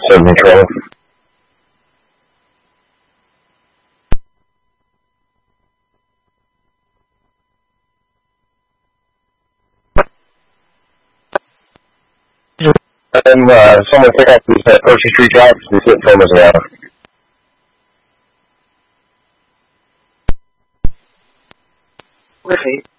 Certainly trouble. And someone pick up these Percy Street drops and sit from us around. Okay.